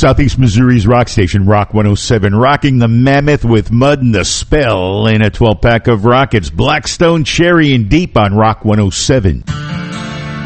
Southeast Missouri's rock station, Rock 107, rocking the Mammoth with Mud and the Spell in a 12-pack of rock. It's Blackstone, Cherry, and Deep on Rock 107.